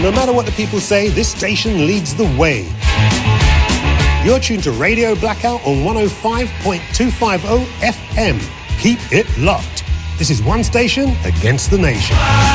No matter what the people say, this station leads the way. You're tuned to Radio Blackout on 105.250 FM. Keep it locked. This is One Station Against the Nation.